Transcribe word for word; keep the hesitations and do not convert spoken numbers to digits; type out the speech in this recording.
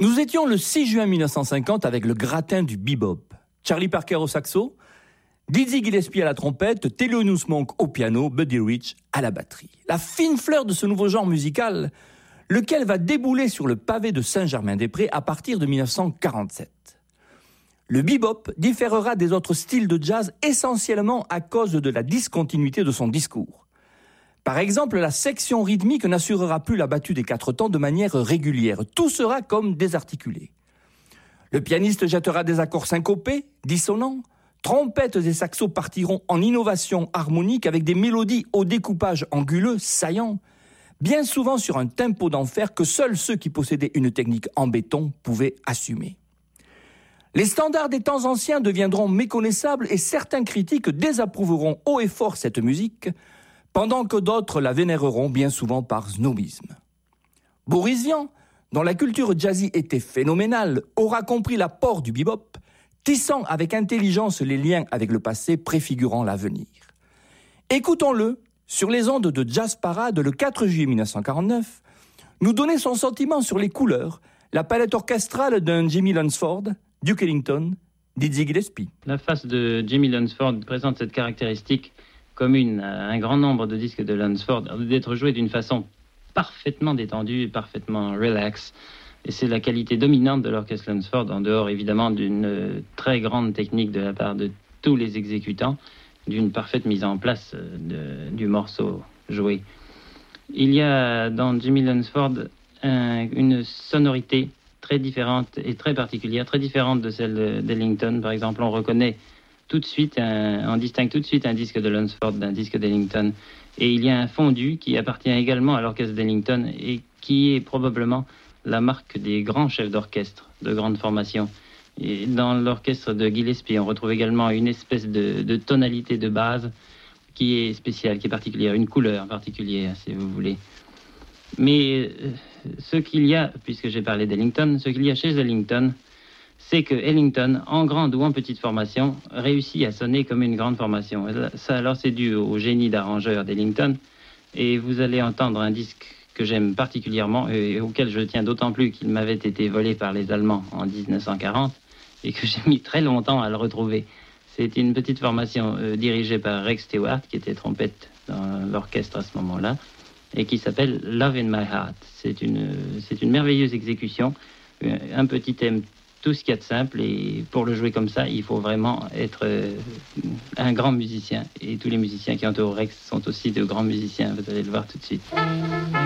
Nous étions le six juin mille neuf cent cinquante avec le gratin du bebop. Charlie Parker au saxo, Dizzy Gillespie à la trompette, Thelonious Monk au piano, Buddy Rich à la batterie. La fine fleur de ce nouveau genre musical, lequel va débouler sur le pavé de Saint-Germain-des-Prés à partir de mille neuf cent quarante-sept. Le bebop différera des autres styles de jazz essentiellement à cause de la discontinuité de son discours. Par exemple, la section rythmique n'assurera plus la battue des quatre temps de manière régulière. Tout sera comme désarticulé. Le pianiste jettera des accords syncopés, dissonants. Trompettes et saxos partiront en innovation harmonique avec des mélodies au découpage anguleux, saillant, bien souvent sur un tempo d'enfer que seuls ceux qui possédaient une technique en béton pouvaient assumer. Les standards des temps anciens deviendront méconnaissables et certains critiques désapprouveront haut et fort cette musique, pendant que d'autres la vénéreront bien souvent par snobisme. Boris Vian, dont la culture jazzy était phénoménale, aura compris l'apport du bebop, tissant avec intelligence les liens avec le passé préfigurant l'avenir. Écoutons-le, sur les ondes de Jazz Parade le quatre juillet mille neuf cent quarante-neuf, nous donner son sentiment sur les couleurs, la palette orchestrale d'un Jimmy Lunceford, Duke Ellington, Dizzy Gillespie. La face de Jimmy Lunceford présente cette caractéristique commune à un grand nombre de disques de Lunceford, d'être joué d'une façon parfaitement détendue, parfaitement relax. Et c'est la qualité dominante de l'orchestre Lunceford, en dehors évidemment d'une très grande technique de la part de tous les exécutants, d'une parfaite mise en place de, du morceau joué. Il y a dans Jimmy Lunceford un, une sonorité très différente et très particulière, très différente de celle d'Ellington. Par exemple, on reconnaît tout de suite, un, on distingue tout de suite un disque de Lunceford d'un disque d'Ellington. Et il y a un fondu qui appartient également à l'orchestre d'Ellington et qui est probablement la marque des grands chefs d'orchestre de grande formation. Et dans l'orchestre de Gillespie, on retrouve également une espèce de, de tonalité de base qui est spéciale, qui est particulière, une couleur particulière, si vous voulez. Mais ce qu'il y a, puisque j'ai parlé d'Ellington, ce qu'il y a chez Ellington, c'est que Ellington, en grande ou en petite formation, réussit à sonner comme une grande formation. Ça, alors, c'est dû au génie d'arrangeur d'Ellington. Et vous allez entendre un disque que j'aime particulièrement et auquel je tiens d'autant plus qu'il m'avait été volé par les Allemands en dix-neuf cent quarante et que j'ai mis très longtemps à le retrouver. C'est une petite formation euh, dirigée par Rex Stewart, qui était trompette dans l'orchestre à ce moment-là, et qui s'appelle Love in My Heart. C'est une, c'est une merveilleuse exécution, un petit thème tout ce qu'il y a de simple, et pour le jouer comme ça, il faut vraiment être euh, un grand musicien. Et tous les musiciens qui entourent Rex sont aussi de grands musiciens, vous allez le voir tout de suite.